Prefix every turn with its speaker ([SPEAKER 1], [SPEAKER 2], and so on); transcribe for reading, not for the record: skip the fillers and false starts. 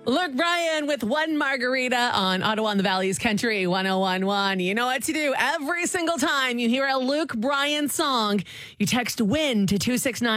[SPEAKER 1] Luke Bryan with One Margarita on Ottawa and the Valley's Country 1011. You know what to do. Every single time you hear a Luke Bryan song, you text WIN to 269.